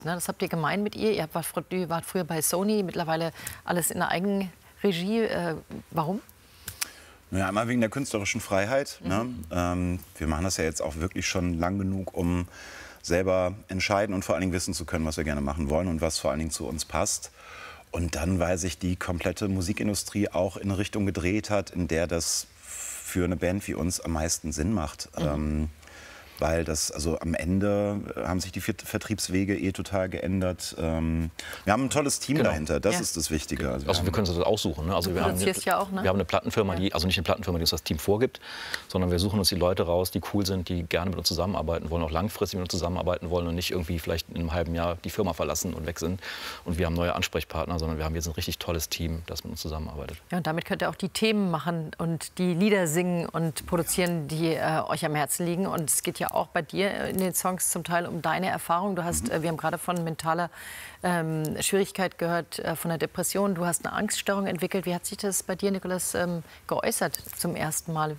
Das habt ihr gemein mit ihr. Ihr wart früher bei Sony, mittlerweile alles in der Eigenregie. Warum? Ja, einmal wegen der künstlerischen Freiheit. Ne? Wir machen das ja jetzt auch wirklich schon lang genug, um selber entscheiden und vor allen Dingen wissen zu können, was wir gerne machen wollen und was vor allen Dingen zu uns passt. Und dann, weil sich die komplette Musikindustrie auch in eine Richtung gedreht hat, in der das für eine Band wie uns am meisten Sinn macht. Weil das, also am Ende haben sich die Vertriebswege total geändert. Wir haben ein tolles Team dahinter, das ist das Wichtige. Also wir können uns das aussuchen. Ne? Also wir haben eine Plattenfirma, also nicht eine Plattenfirma, die uns das Team vorgibt, sondern wir suchen uns die Leute raus, die cool sind, die gerne mit uns zusammenarbeiten wollen, auch langfristig mit uns zusammenarbeiten wollen und nicht irgendwie vielleicht in einem halben Jahr die Firma verlassen und weg sind. Und wir haben neue Ansprechpartner, sondern wir haben jetzt ein richtig tolles Team, das mit uns zusammenarbeitet. Ja, und damit könnt ihr auch die Themen machen und die Lieder singen und produzieren, die euch am Herzen liegen. Und es geht ja auch bei dir in den Songs zum Teil um deine Erfahrung. Du hast, wir haben gerade von mentaler Schwierigkeit gehört, von der Depression. Du hast eine Angststörung entwickelt. Wie hat sich das bei dir, Nicolas, geäußert zum ersten Mal?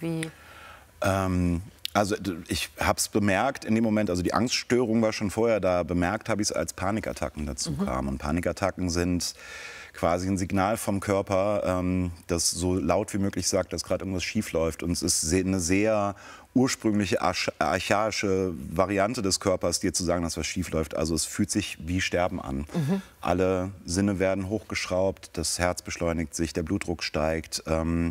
Also ich habe es bemerkt in dem Moment, also die Angststörung war schon vorher da, bemerkt habe ich es, als Panikattacken dazu kamen. Und Panikattacken sind quasi ein Signal vom Körper, das so laut wie möglich sagt, dass gerade irgendwas schief läuft. Und es ist eine sehr ursprüngliche, archaische Variante des Körpers, dir zu sagen, dass was schief läuft. Also es fühlt sich wie Sterben an. Alle Sinne werden hochgeschraubt, das Herz beschleunigt sich, der Blutdruck steigt.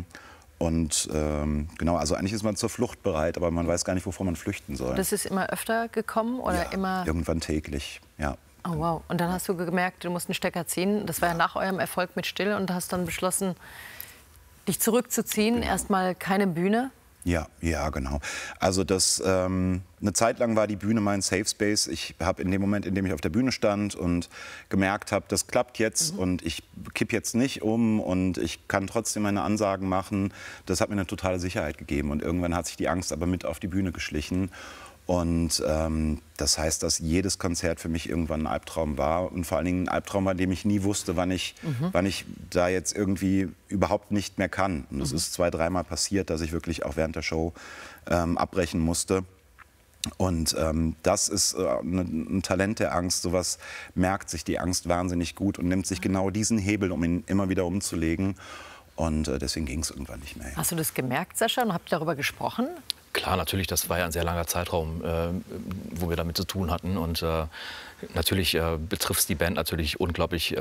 Genau, also eigentlich ist man zur Flucht bereit, aber man weiß gar nicht, wovor man flüchten soll. Das ist immer öfter gekommen oder ja, immer? Irgendwann täglich, ja. Oh wow. Und dann hast du gemerkt, du musst einen Stecker ziehen. Das war ja nach eurem Erfolg mit Still und hast dann beschlossen, dich zurückzuziehen. Genau. Erstmal keine Bühne. Ja, ja, genau. Also eine Zeit lang war die Bühne mein Safe Space. Ich habe in dem Moment, in dem ich auf der Bühne stand und gemerkt habe, das klappt jetzt und ich kipp jetzt nicht um und ich kann trotzdem meine Ansagen machen, das hat mir eine totale Sicherheit gegeben. Und irgendwann hat sich die Angst aber mit auf die Bühne geschlichen. Und das heißt, dass jedes Konzert für mich irgendwann ein Albtraum war und vor allen Dingen ein Albtraum, bei dem ich nie wusste, wann ich da jetzt irgendwie überhaupt nicht mehr kann. Und es ist 2-, 3-mal passiert, dass ich wirklich auch während der Show abbrechen musste. Und das ist ein Talent der Angst. Sowas merkt sich die Angst wahnsinnig gut und nimmt sich genau diesen Hebel, um ihn immer wieder umzulegen. Und deswegen ging es irgendwann nicht mehr. Hast du das gemerkt, Sascha, und habt ihr darüber gesprochen? Klar, natürlich, das war ja ein sehr langer Zeitraum, wo wir damit zu tun hatten. Und natürlich betrifft es die Band natürlich unglaublich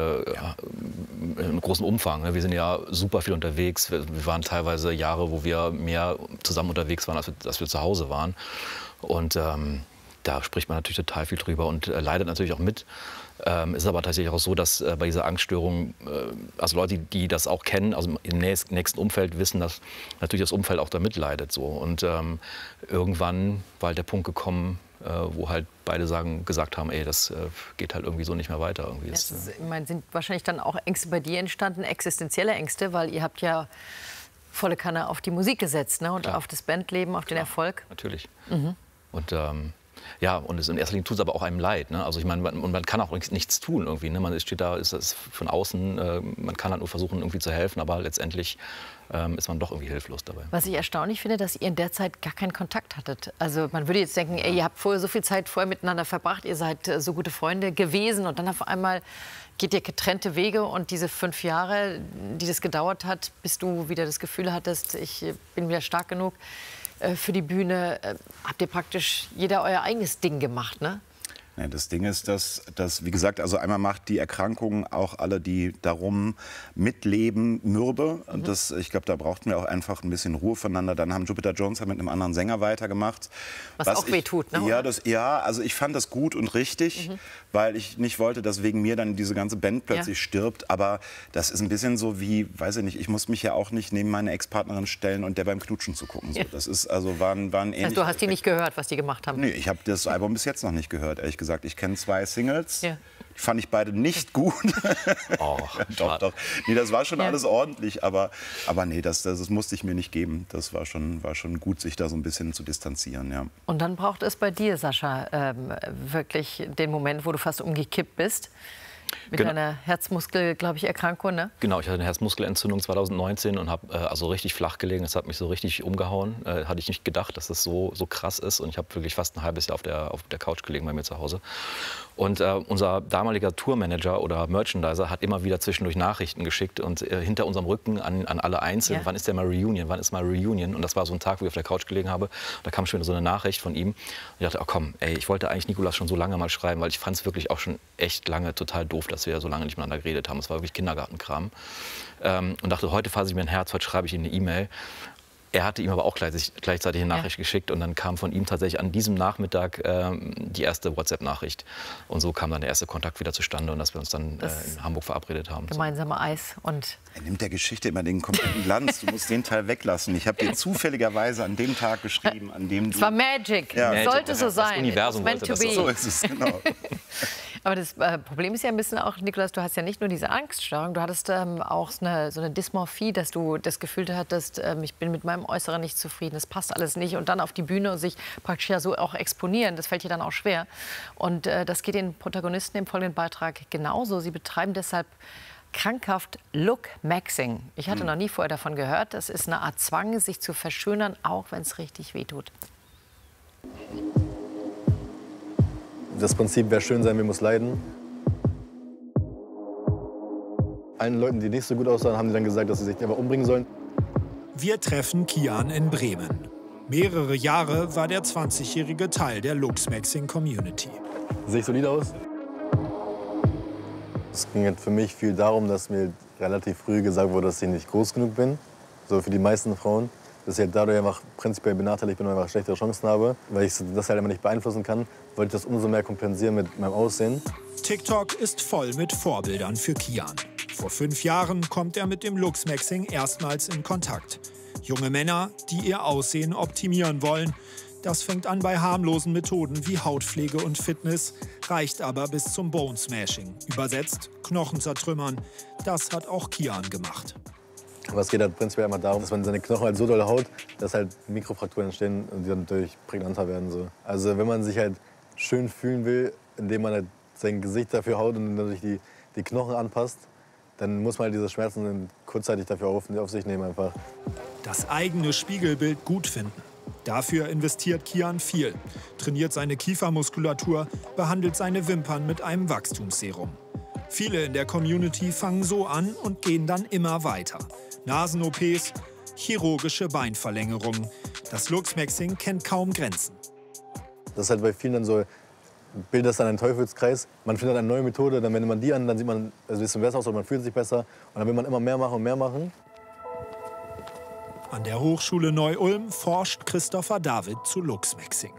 in großem Umfang. Ne? Wir sind ja super viel unterwegs. Wir waren teilweise Jahre, wo wir mehr zusammen unterwegs waren, als wir zu Hause waren. Und da spricht man natürlich total viel drüber und leidet natürlich auch mit. Es ist aber tatsächlich auch so, dass bei dieser Angststörung, also Leute, die das auch kennen, also im nächsten Umfeld wissen, dass natürlich das Umfeld auch da mitleidet. So. Und irgendwann war halt der Punkt gekommen, wo halt beide gesagt haben, ey, das geht halt irgendwie so nicht mehr weiter. Irgendwie. Ich meine, sind wahrscheinlich dann auch Ängste bei dir entstanden, existenzielle Ängste, weil ihr habt ja volle Kanne auf die Musik gesetzt, ne? Und auf das Bandleben, auf den Erfolg. Natürlich. Und ja, und in erster Linie tut es aber auch einem leid. Ne? Also ich meine, man kann auch nichts tun irgendwie. Ne? Man steht da, ist das von außen, man kann halt nur versuchen, irgendwie zu helfen, aber letztendlich ist man doch irgendwie hilflos dabei. Was ich erstaunlich finde, dass ihr in der Zeit gar keinen Kontakt hattet. Also man würde jetzt denken, ey, ihr habt vorher so viel Zeit miteinander verbracht, ihr seid so gute Freunde gewesen und dann auf einmal geht ihr getrennte Wege und diese 5 Jahre, die das gedauert hat, bis du wieder das Gefühl hattest, ich bin wieder stark genug für die Bühne, habt ihr praktisch jeder euer eigenes Ding gemacht, ne? Ja, das Ding ist, dass, wie gesagt, also einmal macht die Erkrankung auch alle, die darum mitleben, mürbe. Ich glaube, da brauchten wir auch einfach ein bisschen Ruhe voneinander. Dann haben Jupiter Jones mit einem anderen Sänger weitergemacht. Was auch wehtut, ne? Ja, also ich fand das gut und richtig, weil ich nicht wollte, dass wegen mir dann diese ganze Band plötzlich stirbt. Aber das ist ein bisschen so wie, weiß ich nicht, ich muss mich ja auch nicht neben meine Ex-Partnerin stellen und der beim Knutschen zu gucken. So. Das ist, also war ein ähnliches. Also du hast die nicht gehört, was die gemacht haben? Nee, ich habe das Album bis jetzt noch nicht gehört, ehrlich gesagt. Ich kenne 2 Singles. Die fand ich beide nicht gut. Doch. Nee, das war schon alles ordentlich, aber nee, das musste ich mir nicht geben. Das war schon gut, sich da so ein bisschen zu distanzieren, ja. Und dann braucht es bei dir, Sascha, wirklich den Moment, wo du fast umgekippt bist. Mit einer Herzmuskel, glaube ich, Erkrankung, ne? Genau, ich hatte eine Herzmuskelentzündung 2019 und habe also richtig flach gelegen. Das hat mich so richtig umgehauen. Hatte ich nicht gedacht, dass das so krass ist. Und ich habe wirklich fast ein halbes Jahr auf der Couch gelegen bei mir zu Hause. Und unser damaliger Tourmanager oder Merchandiser hat immer wieder zwischendurch Nachrichten geschickt und hinter unserem Rücken an alle einzeln, wann ist denn mal Reunion, wann ist mal Reunion? Und das war so ein Tag, wo ich auf der Couch gelegen habe. Da kam schon wieder so eine Nachricht von ihm. Und ich dachte, oh komm, ey, ich wollte eigentlich Nicolas schon so lange mal schreiben, weil ich fand es wirklich auch schon echt lange total doof, dass wir so lange nicht miteinander geredet haben. Es war wirklich Kindergartenkram. Und dachte, heute fasse ich mir ein Herz, heute schreibe ich ihm eine E-Mail. Er hatte ihm aber auch gleichzeitig eine Nachricht geschickt und dann kam von ihm tatsächlich an diesem Nachmittag die erste WhatsApp-Nachricht. Und so kam dann der erste Kontakt wieder zustande und dass wir uns dann in Hamburg verabredet haben. Gemeinsame Eis und... Er nimmt der Geschichte immer den kompletten Glanz. Du musst den Teil weglassen. Ich habe dir zufälligerweise an dem Tag geschrieben, an dem du... Es war Magic. Ja. Sollte so sein. Das Universum wollte das So ist es, genau. Aber das Problem ist ja ein bisschen auch, Nicolas, du hast ja nicht nur diese Angststörung, du hattest auch so eine Dysmorphie, dass du das Gefühl hattest, ich bin mit meinem Äußeren nicht zufrieden, das passt alles nicht. Und dann auf die Bühne und sich praktisch ja so auch exponieren, das fällt dir dann auch schwer. Und das geht den Protagonisten im folgenden Beitrag genauso. Sie betreiben deshalb krankhaft Look-Maxing. Ich hatte noch nie vorher davon gehört. Das ist eine Art Zwang, sich zu verschönern, auch wenn es richtig wehtut. Das Prinzip, wer schön sein will, muss leiden. Allen Leuten, die nicht so gut aussahen, haben die dann gesagt, dass sie sich einfach umbringen sollen. Wir treffen Kian in Bremen. Mehrere Jahre war der 20-jährige Teil der Look-Maxing-Community. Sehe ich solide aus? Es ging halt für mich viel darum, dass mir relativ früh gesagt wurde, dass ich nicht groß genug bin. So für die meisten Frauen. Dass ich halt dadurch einfach prinzipiell benachteiligt bin und einfach schlechtere Chancen habe. Weil ich das halt immer nicht beeinflussen kann, wollte ich das umso mehr kompensieren mit meinem Aussehen. TikTok ist voll mit Vorbildern für Kian. Vor 5 Jahren kommt er mit dem Look-Maxing erstmals in Kontakt. Junge Männer, die ihr Aussehen optimieren wollen. Das fängt an bei harmlosen Methoden wie Hautpflege und Fitness, reicht aber bis zum Bone-Smashing. Übersetzt, Knochen zertrümmern. Das hat auch Kian gemacht. Aber es geht halt prinzipiell immer darum, dass man seine Knochen halt so doll haut, dass halt Mikrofrakturen entstehen und die dann dadurch prägnanter werden. So. Also wenn man sich halt schön fühlen will, indem man halt sein Gesicht dafür haut und dadurch die Knochen anpasst, dann muss man halt diese Schmerzen kurzzeitig dafür auf sich nehmen einfach. Das eigene Spiegelbild gut finden. Dafür investiert Kian viel, trainiert seine Kiefermuskulatur, behandelt seine Wimpern mit einem Wachstumsserum. Viele in der Community fangen so an und gehen dann immer weiter. Nasen-OPs, chirurgische Beinverlängerungen. Das Look-Maxing kennt kaum Grenzen. Das ist halt bei vielen dann so, bildet das dann einen Teufelskreis. Man findet eine neue Methode, dann wendet man die an, dann sieht man ein bisschen besser aus oder man fühlt sich besser. Und dann will man immer mehr machen und mehr machen. An der Hochschule Neu-Ulm forscht Christopher David zu Look-Maxing.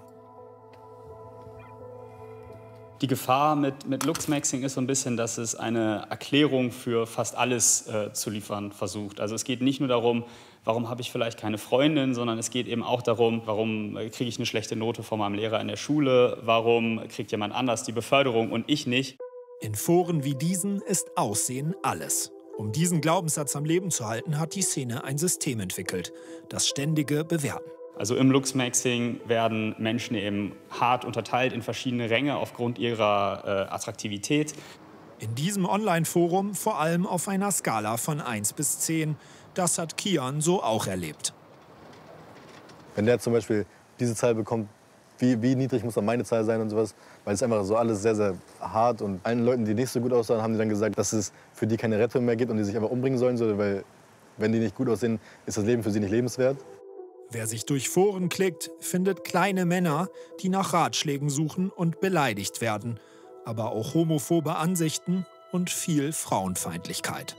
Die Gefahr mit Look-Maxing ist so ein bisschen, dass es eine Erklärung für fast alles zu liefern versucht. Also es geht nicht nur darum, warum habe ich vielleicht keine Freundin, sondern es geht eben auch darum, warum kriege ich eine schlechte Note von meinem Lehrer in der Schule, warum kriegt jemand anders die Beförderung und ich nicht. In Foren wie diesen ist Aussehen alles. Um diesen Glaubenssatz am Leben zu halten, hat die Szene ein System entwickelt, das ständige Bewerten. Also im Look-Maxing werden Menschen eben hart unterteilt in verschiedene Ränge aufgrund ihrer Attraktivität. In diesem Online-Forum vor allem auf einer Skala von 1 bis 10. Das hat Kian so auch erlebt. Wenn der zum Beispiel diese Zahl bekommt, wie niedrig muss dann meine Zahl sein und sowas, weil es einfach so alles sehr, sehr hart und allen Leuten, die nicht so gut aussahen, haben die dann gesagt, dass es für die keine Rettung mehr gibt und die sich einfach umbringen sollen, weil wenn die nicht gut aussehen, ist das Leben für sie nicht lebenswert. Wer sich durch Foren klickt, findet kleine Männer, die nach Ratschlägen suchen und beleidigt werden. Aber auch homophobe Ansichten und viel Frauenfeindlichkeit.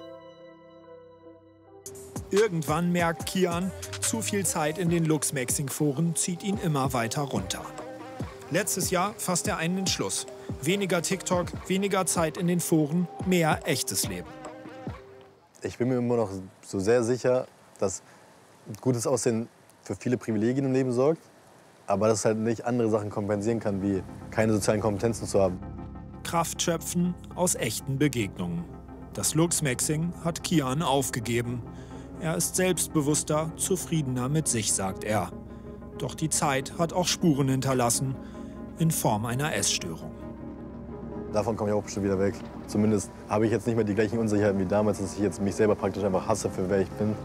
Irgendwann merkt Kian, zu viel Zeit in den Look-Maxing-Foren zieht ihn immer weiter runter. Letztes Jahr fasst er einen Entschluss. Weniger TikTok, weniger Zeit in den Foren, mehr echtes Leben. Ich bin mir immer noch so sehr sicher, dass gutes Aussehen für viele Privilegien im Leben sorgt, aber dass es halt nicht andere Sachen kompensieren kann, wie keine sozialen Kompetenzen zu haben. Kraft schöpfen aus echten Begegnungen. Das Look-Maxing hat Kian aufgegeben. Er ist selbstbewusster, zufriedener mit sich, sagt er. Doch die Zeit hat auch Spuren hinterlassen in Form einer Essstörung. davon komme ich auch bestimmt wieder weg. Zumindest habe ich jetzt nicht mehr die gleichen Unsicherheiten wie damals, dass ich jetzt mich selber praktisch einfach hasse, für wer ich bin.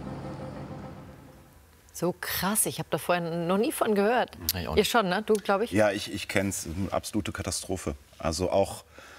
So krass, ich habe da vorher noch nie von gehört. Ich auch nicht. Ihr schon, ne? Du, glaube ich? Ja, ich kenne es, absolute Katastrophe. Also auch